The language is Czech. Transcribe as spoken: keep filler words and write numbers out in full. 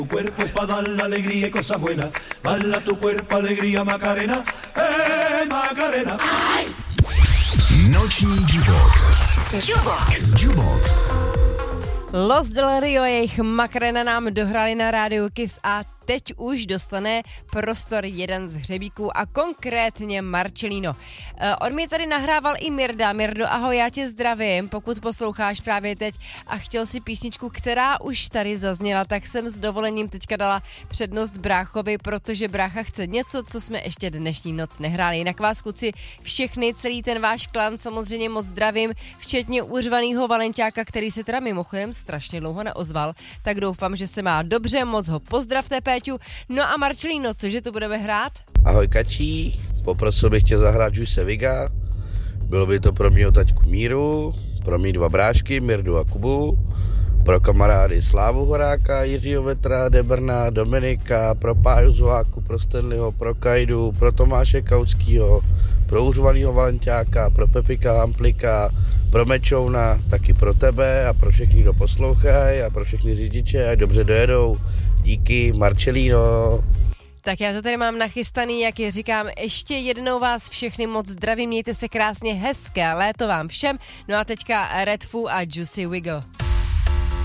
Tu cuerpo es pa' dar la alegría y cosas buenas. Bala tu cuerpo, alegría, Macarena. Eh, Macarena. Noční Jubox. Jubox. Jubox. Los Del Rio a jejich Macarena nám dohráli na rádiu Kiss a teď už dostane prostor jeden z hřebíků a konkrétně Marcelino. On mi tady nahrával i Mirda. Mirdo, ahoj, já tě zdravím, pokud posloucháš právě teď a chtěl si písničku, která už tady zazněla, tak jsem s dovolením teďka dala přednost bráchovi, protože brácha chce něco, co jsme ještě dnešní noc nehráli. Jinak vás, kluci, všechny, celý ten váš klan samozřejmě moc zdravím, včetně uřvanýho Valenťáka, který se teda mimochodem strašně dlouho neozval, tak doufám, že se má dobře, moc ho pozdravte, Péťu. No a Marcelino, cože to budeme hrát? Ahoj Kačí, poprosil bych tě zahrát Juice Viga. Bylo by to pro mýho taťku Míru, pro mý dva brášky, Mirdu a Kubu, pro kamarády Slávu Horáka, Jiřího Vetra, Debrna, Dominika, pro Páju Zuláku, pro Stanleyho, pro Kajdu, pro Tomáše Kautskýho, pro uřvanýho Valenťáka, pro Pepika Hamplika, pro Mečouna, taky pro tebe a pro všechny, kdo poslouchají a pro všechny řidiče, ať dobře dojedou. Díky, Marcelino. Tak já to tady mám nachystaný, jak je říkám, ještě jednou vás všechny moc zdravím, mějte se krásně, hezké léto vám všem. No a teďka Red Foo a Juicy Wiggle.